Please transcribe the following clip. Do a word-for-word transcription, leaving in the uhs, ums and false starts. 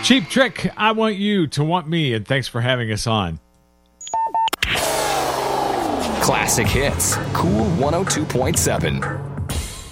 Cheap Trick, I Want You to Want Me, and thanks for having us on. Classic Hits, Cool one oh two point seven.